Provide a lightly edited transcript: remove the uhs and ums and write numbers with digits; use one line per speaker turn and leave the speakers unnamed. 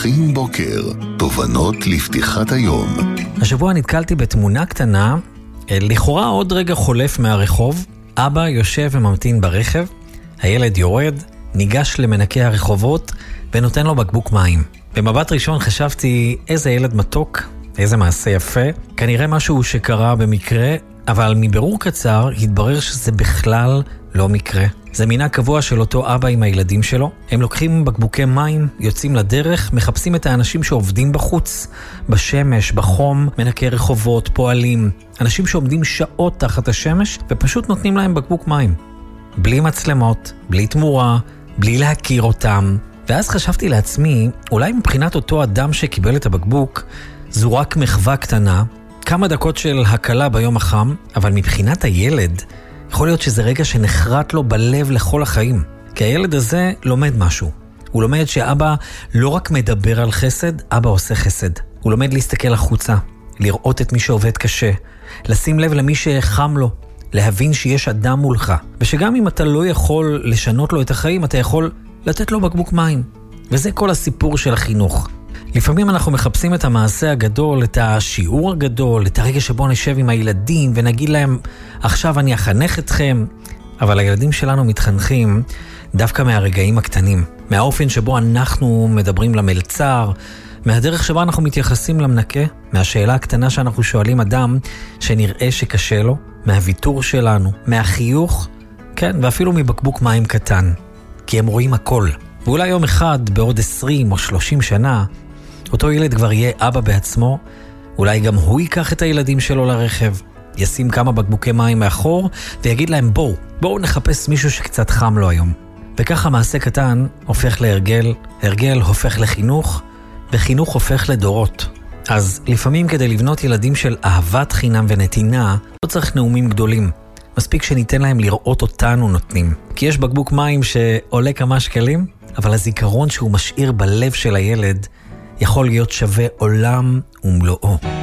פותחים בוקר, תובנות לפתיחת היום.
השבוע נתקלתי בתמונה קטנה, לכאורה עוד רגע חולף מהרחוב, אבא יושב וממתין ברכב, הילד יורד, ניגש למנקי הרחובות ונותן לו בקבוק מים. במבט ראשון חשבתי איזה ילד מתוק, איזה מעשה יפה, כנראה משהו שקרה במקרה, אבל מבירור קצר התברר שזה בכלל לא מקרה. זה מנהג קבוע של אותו אבא עם הילדים שלו. הם לוקחים בקבוקי מים, יוצאים לדרך, מחפשים את האנשים שעובדים בחוץ, בשמש, בחום, מנקי רחובות, פועלים. אנשים שעומדים שעות תחת השמש ופשוט נותנים להם בקבוק מים. בלי מצלמות, בלי תמורה, בלי להכיר אותם. ואז חשבתי לעצמי, אולי מבחינת אותו אדם שקיבל את הבקבוק, זו רק מחווה קטנה, כמה דקות של הקלה ביום החם, אבל מבחינת הילד, יכול להיות שזה רגע שנחרט לו בלב לכל החיים. כי הילד הזה לומד משהו. הוא לומד שאבא לא רק מדבר על חסד, אבא עושה חסד. הוא לומד להסתכל החוצה, לראות את מי שעובד קשה, לשים לב למי שחם לו, להבין שיש אדם מולך. ושגם אם אתה לא יכול לשנות לו את החיים, אתה יכול לתת לו בקבוק מים. וזה כל הסיפור של החינוך. לפעמים אנחנו מחפשים את המעשה הגדול, את השיעור הגדול, את הרגע שבו נשב עם הילדים ונגיד להם, עכשיו אני אחנך אתכם. אבל הילדים שלנו מתחנכים דווקא מהרגעים הקטנים, מהאופן שבו אנחנו מדברים למלצר, מהדרך שבה אנחנו מתייחסים למנקה, מהשאלה הקטנה שאנחנו שואלים אדם שנראה שקשה לו, מהוויתור שלנו, מהחיוך, כן, ואפילו מבקבוק מים קטן, כי הם רואים הכל. ואולי יום אחד, בעוד 20 או 30 שנה, אותו ילד כבר יהיה אבא בעצמו, אולי גם הוא ייקח את הילדים שלו לרכב, ישים כמה בקבוקי מים מאחור, ויגיד להם בואו נחפש מישהו שקצת חם לו היום. וככה מעשה קטן הופך להרגל, הרגל הופך לחינוך, וחינוך הופך לדורות. אז לפעמים כדי לבנות ילדים של אהבת חינם ונתינה, לא צריך נאומים גדולים. מספיק שניתן להם לראות אותנו נותנים. כי יש בקבוק מים שעולה כמה שקלים, אבל הזיכרון שהוא משאיר בלב של הילד, יכול להיות שווה עולם ומלואו.